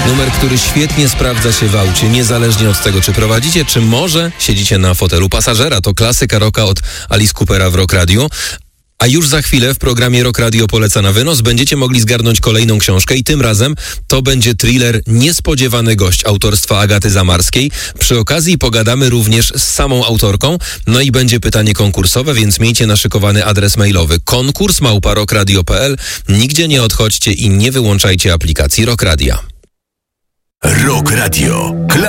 Numer, który świetnie sprawdza się w aucie, niezależnie od tego, czy prowadzicie, czy może siedzicie na fotelu pasażera. To klasyka rocka od Alice Coopera w Rock Radio. A już za chwilę w programie Rock Radio Poleca na wynos będziecie mogli zgarnąć kolejną książkę i tym razem to będzie thriller Niespodziewany gość autorstwa Agaty Zamarskiej. Przy okazji pogadamy również z samą autorką, no i będzie pytanie konkursowe, więc miejcie naszykowany adres mailowy konkurs@rockradio.pl. Nigdzie nie odchodźcie i nie wyłączajcie aplikacji Rock Radia. Rock Radio.